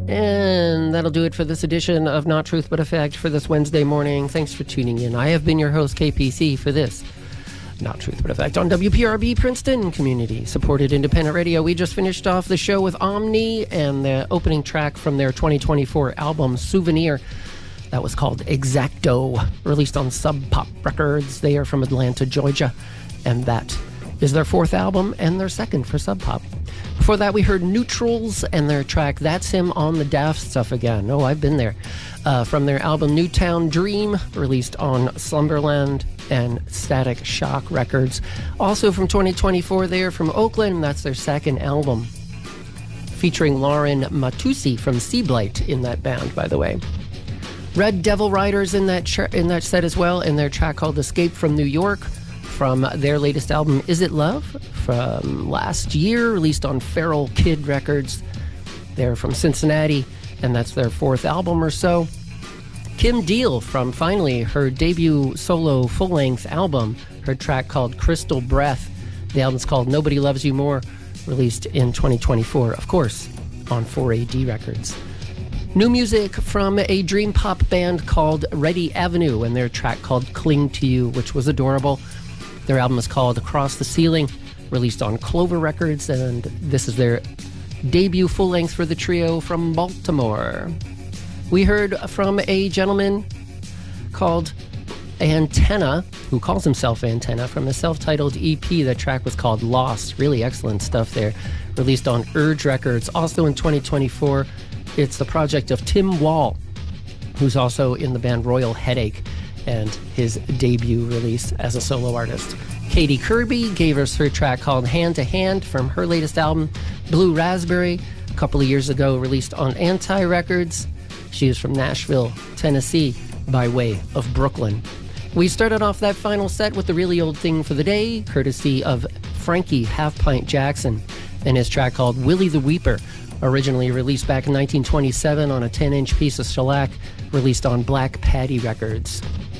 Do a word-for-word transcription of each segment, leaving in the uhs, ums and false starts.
And that'll do it for this edition of Not Truth But Effect for this Wednesday morning. Thanks for tuning in. I have been your host, K P C, for this Not Truth But Effect on W P R B Princeton Community Supported Independent Radio. We just finished off the show with Omni and the opening track from their twenty twenty-four album, Souvenir. That was called Exacto, released on Sub Pop Records. They are from Atlanta, Georgia, and that is their fourth album and their second for Sub Pop. Before that, we heard Neutrals and their track That's Him on the Daft Stuff Again. Oh, I've been there. Uh, from their album Newtown Dream, released on Slumberland and Static Shock Records. Also from twenty twenty-four, they're from Oakland. That's their second album, featuring Lauren Matusi from Seablight in that band, by the way. Red Devil Riders in that ch- in that set as well, and their track called Escape from New York, from their latest album, Is It Love? From last year, released on Feral Kid Records. They're from Cincinnati, and that's their fourth album or so. Kim Deal from, finally, her debut solo full-length album, her track called Crystal Breath. The album's called Nobody Loves You More, released in twenty twenty-four, of course, on four A D Records. New music from a dream pop band called Ready Avenue, and their track called Cling to You, which was adorable. Their album is called Across the Ceiling, released on Clover Records, and this is their debut full-length for the trio from Baltimore. We heard from a gentleman called Antenna, who calls himself Antenna, from a self-titled E P. The track was called Lost. Really excellent stuff there, released on Urge Records. Also in twenty twenty-four, it's the project of Tim Wall, who's also in the band Royal Headache, and his debut release as a solo artist. Katie Kirby gave us her track called Hand to Hand from her latest album, Blue Raspberry, a couple of years ago, released on Anti Records. She is from Nashville, Tennessee, by way of Brooklyn. We started off that final set with the really old thing for the day, courtesy of Frankie Half Pint Jackson, and his track called Willie the Weeper, originally released back in nineteen twenty-seven on a ten-inch piece of shellac, released on Black Patty Records.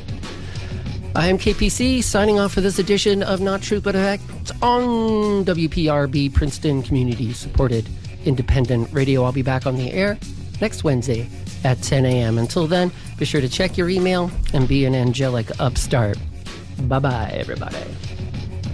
I am K P C, signing off for this edition of Not Truth But Effect on W P R B Princeton Community Supported Independent Radio. I'll be back on the air next Wednesday at ten a.m. Until then, be sure to check your email and be an angelic upstart. Bye-bye, everybody.